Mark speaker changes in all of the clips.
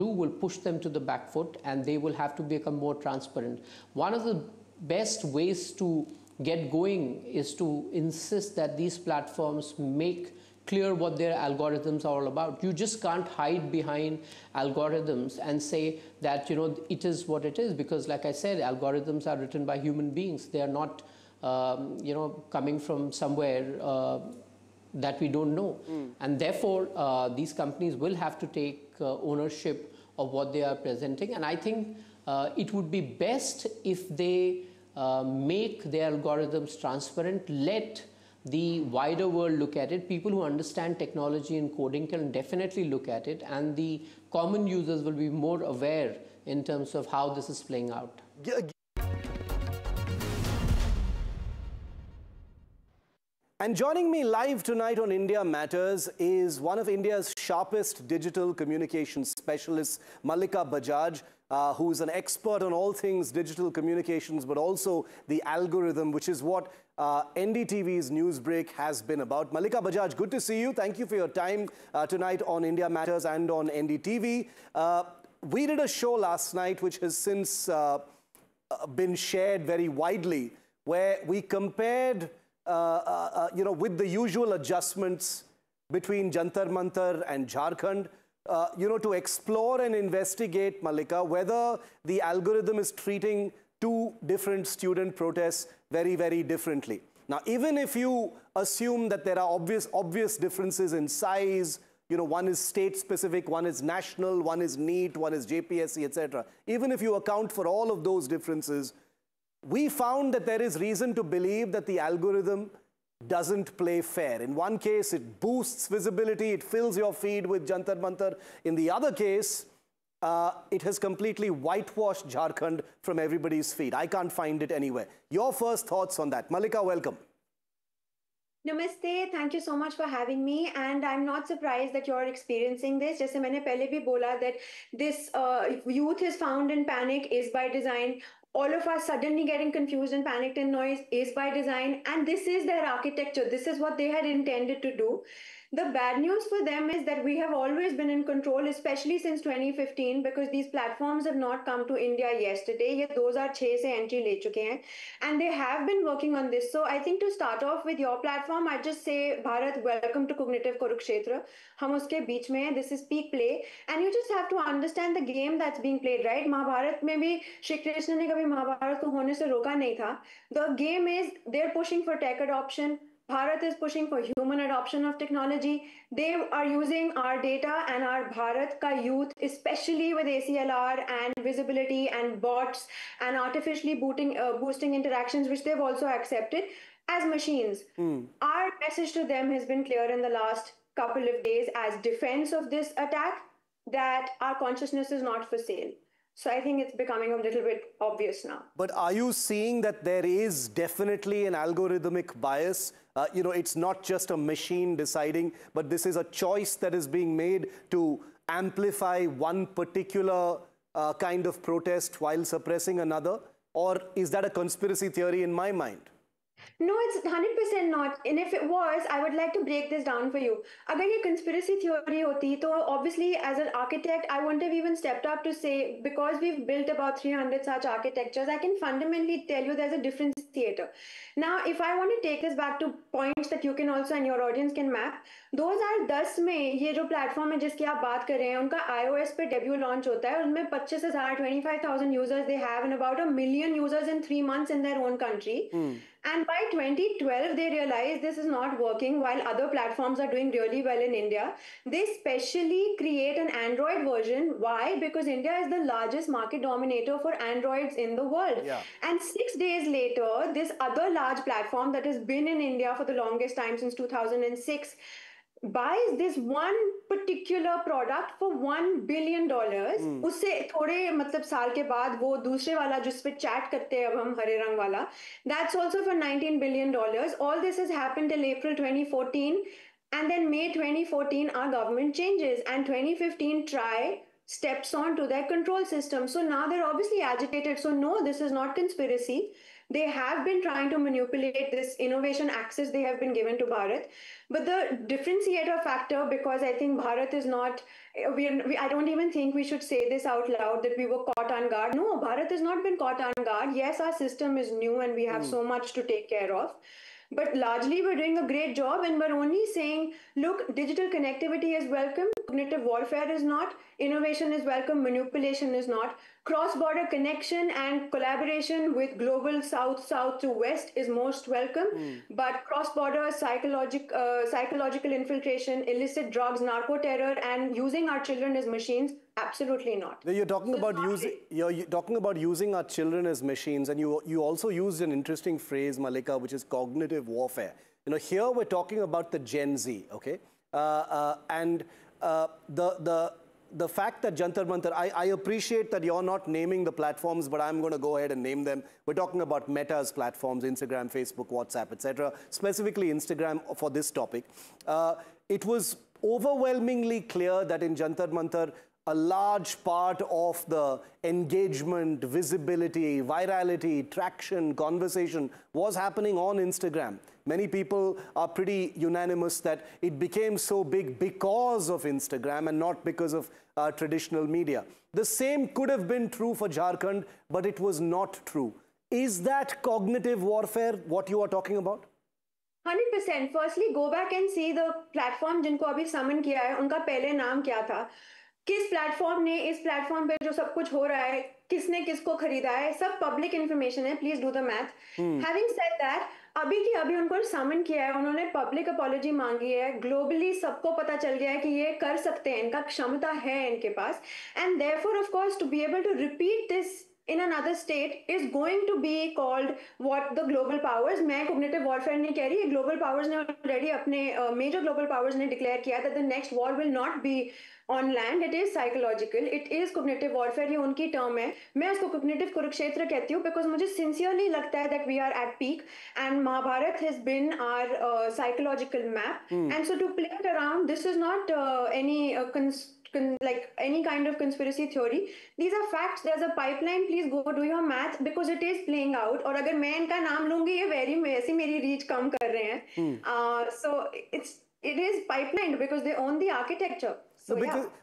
Speaker 1: will push them to the back foot, and they will have to become more transparent. One of the best ways to get going is to insist that these platforms make clear what their algorithms are all about. You just can't hide behind algorithms and say that, you know, it is what it is, because like I said, algorithms are written by human beings. They are not, you know, coming from somewhere that we don't know. And therefore, these companies will have to take ownership of what they are presenting. And I think it would be best if they make their algorithms transparent, let the wider world look at it. People who understand technology and coding can definitely look at it, and the common users will be more aware in terms of how this is playing out.
Speaker 2: And joining me live tonight on India Matters is one of India's sharpest digital communications specialists, Mallika Bajaj, who is an expert on all things digital communications, but also the algorithm, which is what NDTV's Newsbreak has been about. Mallika Bajaj, good to see you. Thank you for your time tonight on India Matters and on NDTV. We did a show last night, which has since been shared very widely, where we compared you know, with the usual adjustments between Jantar Mantar and Jharkhand, you know, to explore and investigate, Mallika, whether the algorithm is treating two different student protests very, very differently. Now, even if you assume that there are obvious differences in size, you know, one is state-specific, one is national, one is NEET, one is JPSC, etc. Even if you account for all of those differences, we found that there is reason to believe that the algorithm doesn't play fair. In one case, it boosts visibility, it fills your feed with Jantar Mantar. In the other case, it has completely whitewashed Jharkhand from everybody's feed. I can't find it anywhere. Your first thoughts on that. Mallika, welcome.
Speaker 3: Namaste, thank you so much for having me, and I'm not surprised that you're experiencing this. जैसे मैंने पहले भी बोला that this youth is found in panic is by design. All of us suddenly getting confused and panicked and noise is by design, and this is their architecture. This is what they had intended to do. The bad news for them is that we have always been in control, especially since 2015, because these platforms have not come to India yesterday. ये 2006 से entry ले चुके हैं, and they have been working on this. So I think to start off with your platform, I just say, Bharat, welcome to Cognitive Kurukshetra. हम उसके बीच में हैं. This is peak play, and you just have to understand the game that's being played, right? Mahabharat में भी श्री कृष्ण ने कभी महाभारत को होने से रोका नहीं था. The game is they're pushing for tech adoption. Bharat is pushing for human adoption of technology. They are using our data and our Bharat ka youth, especially with ACLR and visibility and bots and artificially boosting interactions, which they've also accepted as machines. Our message to them has been clear in the last couple of days as defense of this attack, that our consciousness is not for sale. So I think it's becoming a little bit obvious now.
Speaker 2: But are you seeing that there is definitely an algorithmic bias? You know, it's not just a machine deciding, but this is a choice that is being made to amplify one particular kind of protest while suppressing another? Or is that a conspiracy theory in my mind?
Speaker 3: No, it's 100% not. And if it was, I would like to break this down for you. अगर ये conspiracy theory होती, तो obviously as an architect, I wouldn't have even stepped up to say, because we've built about 300 such architectures, I can fundamentally tell you there's a different theater. Now, if I want to take this back to points that you can also and your audience can map, 2010 में ये जो platform है जिसकी आप बात कर रहे हैं, उनका iOS पे debut launch होता है, उनमें 25,000, 25,000 users they have, and about 1 million users in 3 months in their own country. And by 2012, they realized this is not working while other platforms are doing really well in India. They specially create an Android version. Why? Because India is the largest market dominator for Androids in the world.
Speaker 2: Yeah.
Speaker 3: And 6 days later, this other large platform that has been in India for the longest time since 2006 buys this one particular product for $1 billion. उससे थोड़े मतलब साल के बाद वो दूसरे वाला जिस पे चैट करते हैं अब हम हरे रंग वाला, that's also for $19 billion. All this has happened till April 2014, and then May 2014 our government changes, and 2015 TRAI steps on to their control system. So now they're obviously agitated. So no, this is not conspiracy. They have been trying to manipulate this innovation access they have been given to Bharat. But the differentiator factor, because I think Bharat is not, I don't even think we should say this out loud that we were caught on guard. No, Bharat has not been caught on guard. Yes, our system is new and we have so much to take care of. But largely, we're doing a great job, and we're only saying, look, digital connectivity is welcome, cognitive warfare is not, innovation is welcome, manipulation is not. Cross-border connection and collaboration with global south to west is most welcome, but cross-border psychological infiltration, illicit drugs, narco-terror, and using our children as machines, absolutely not.
Speaker 2: You're talking about you're talking about using our children as machines, and you also used an interesting phrase, Mallika, which is cognitive warfare. You know, here we're talking about the Gen Z, okay, and the fact that Jantar Mantar, I appreciate that you're not naming the platforms, but I'm going to go ahead and name them. We're talking about Meta's platforms, Instagram, Facebook, WhatsApp, etc. Specifically Instagram for this topic. It was overwhelmingly clear that in Jantar Mantar, a large part of the engagement, visibility, virality, traction, conversation was happening on Instagram. Many people are pretty unanimous that it became so big because of Instagram and not because of traditional media. The same could have been true for Jharkhand, but it was not true. Is that cognitive warfare what you are talking about?
Speaker 3: 100%. Firstly, go back and see the platform जिनको अभी summon किया है, उनका पहले नाम क्या था? किस प्लेटफॉर्म ने इस प्लेटफॉर्म पे जो सब कुछ हो रहा है, किसने किसको खरीदा है, सब पब्लिक इंफॉर्मेशन है. Please do the math. Having said that, अभी की अभी उनको समन किया है, उन्होंने पब्लिक अपॉलॉजी मांगी है, ग्लोबली सबको पता चल गया है कि ये कर सकते हैं, इनका क्षमता है इनके पास, and therefore of course to be able to repeat this in another state is going to be called what the global powers. मैं cognitive warfare नहीं कह रही, global powers ने already अपने major global powers ने declare किया that the next war will not be on land, it is psychological, it is cognitive warfare. ये उनकी term है, मैं उसको cognitive कुरुक्षेत्र कहती हूँ because मुझे sincerely लगता है that we are at peak and Mahabharat has been our psychological map. And so to play it around, this is not any like any kind of conspiracy theory. These are facts. There's a pipeline. Please go do your math because it is playing out. और अगर मैं इनका नाम लूँगी, ये ऐसी मेरी reach कम कर रहे हैं. So it is pipelined because they own the architecture. So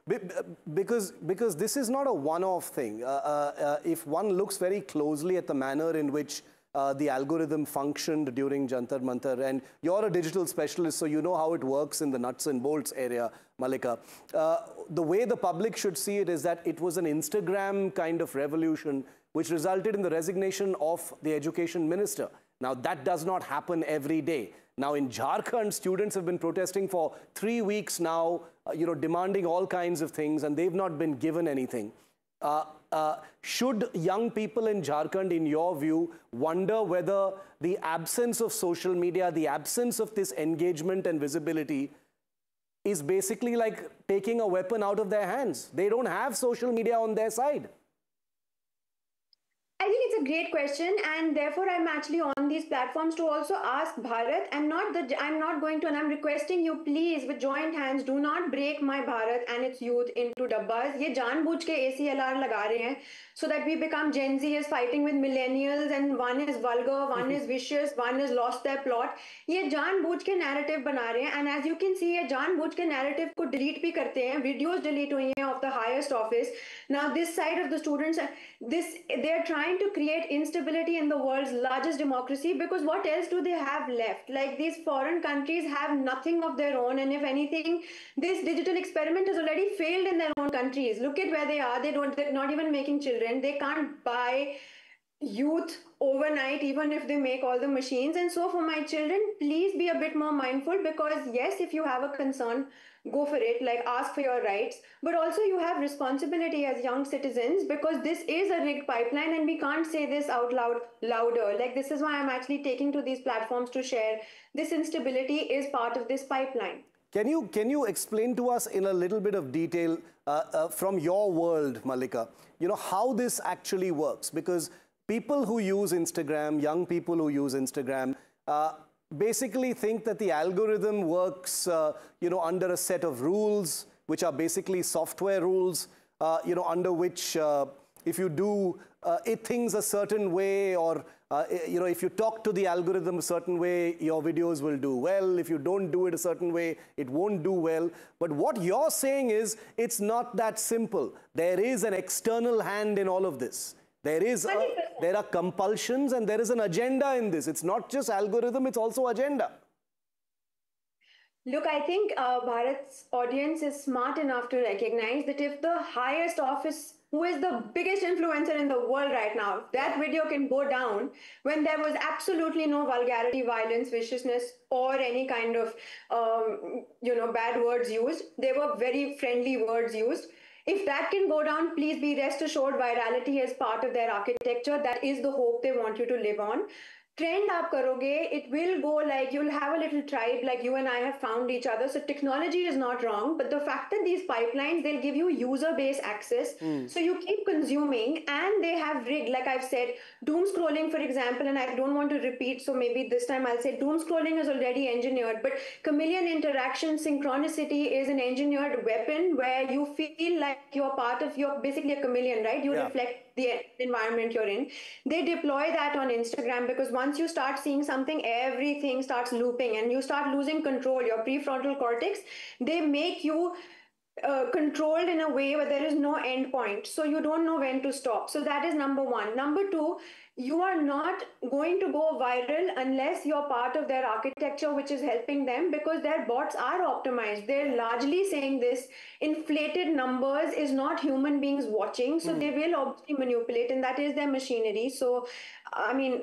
Speaker 2: because this is not a one-off thing. If one looks very closely at the manner in which the algorithm functioned during Jantar Mantar, and you're a digital specialist, so you know how it works in the nuts and bolts area, Mallika. The way the public should see it is that it was an Instagram kind of revolution which resulted in the resignation of the education minister. Now, that does not happen every day. Now, in Jharkhand, students have been protesting for 3 weeks now, demanding all kinds of things, and they've not been given anything. Should young people in Jharkhand, in your view, wonder whether the absence of social media, the absence of this engagement and visibility is basically like taking a weapon out of their hands? They don't have social media on their side.
Speaker 3: I think it's a great question, and therefore I'm actually on these platforms to also ask Bharat. I'm not going to, and I'm requesting you, please, with joint hands, do not break my Bharat and its youth into dabbas. ये जानबूझ के ACLR लगा रहे हैं so that we become Gen Z is fighting with millennials and one is vulgar, one is vicious, one has lost their plot. ये जानबूझ के narrative बना रहे हैं, and as you can see, ये जानबूझ के narrative को delete भी करते हैं. Videos delete हुई हैं of the highest office. Now this side of the students, they're trying to create instability in the world's largest democracy, because what else do they have left? Like, these foreign countries have nothing of their own, and if anything, this digital experiment has already failed in their own countries. Look at where they are. They're not even making children. They can't buy youth overnight, even if they make all the machines. And so for my children, please be a bit more mindful, because yes, if you have a concern, go for it, like ask for your rights, but also you have responsibility as young citizens, because this is a rigged pipeline and we can't say this out louder. Like, this is why I'm actually taking to these platforms to share this instability is part of this pipeline.
Speaker 2: Can you explain to us in a little bit of detail from your world, Mallika, how this actually works? Because people who use Instagram, young people who use Instagram, basically think that the algorithm works, under a set of rules, which are basically software rules, under which, if you do things a certain way, or if you talk to the algorithm a certain way, your videos will do well. If you don't do it a certain way, it won't do well. But what you're saying is it's not that simple. There is an external hand in all of this. There are compulsions and there is an agenda in this. It's not just algorithm, it's also agenda.
Speaker 3: Look, I think Bharat's audience is smart enough to recognize that if the highest office, who is the biggest influencer in the world right now, that video can go down when there was absolutely no vulgarity, violence, viciousness, or any kind of, bad words used. There were very friendly words used. If that can go down, please be rest assured virality is part of their architecture. That is the hope they want you to live on. Trend aap karoge, it will go like you'll have a little tribe like you and I have found each other. So technology is not wrong, but the fact that these pipelines, they'll give you user-based access. So you keep consuming, and they have rigged, like I've said, doom scrolling, for example, and I don't want to repeat, so maybe this time I'll say doom scrolling is already engineered, but chameleon interaction synchronicity is an engineered weapon where you feel like you're basically a chameleon, right? You reflect the environment you're in. They deploy that on Instagram because once you start seeing something, everything starts looping and you start losing control. Your prefrontal cortex, they make you controlled in a way where there is no end point. So you don't know when to stop. So that is number one. Number two, you are not going to go viral unless you're part of their architecture, which is helping them, because their bots are optimized. They're largely saying this inflated numbers is not human beings watching. So they will obviously manipulate, and that is their machinery. So, I mean,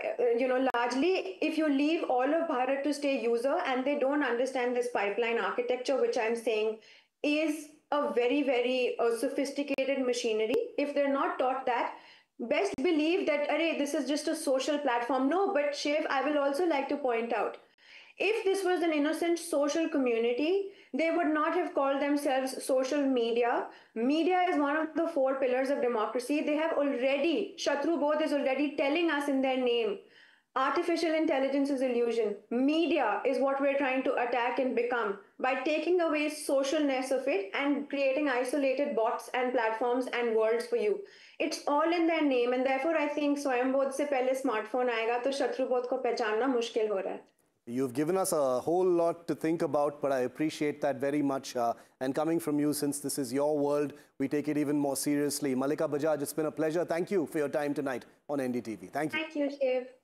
Speaker 3: largely, if you leave all of Bharat to stay user and they don't understand this pipeline architecture, which I'm saying is a very, very sophisticated machinery. If they're not taught that, best believe that, this is just a social platform. No, but Shiv, I will also like to point out, if this was an innocent social community, they would not have called themselves social media. Media is one of the 4 pillars of democracy. They have already, Shatru Bodh is already telling us in their name, artificial intelligence is illusion. Media is what we're trying to attack and become by taking away socialness of it and creating isolated bots and platforms and worlds for you. It's all in their name, and therefore I think Swayam Bodh se pehle smartphone aayega to Shatru Bodh ko pehchanna mushkil ho raha hai.
Speaker 2: You've given us a whole lot to think about, but I appreciate that very much. And coming from you, since this is your world, we take it even more seriously. Mallika Bajaj, it's been a pleasure. Thank you for your time tonight on NDTV. Thank you.
Speaker 3: Thank you, Shiv.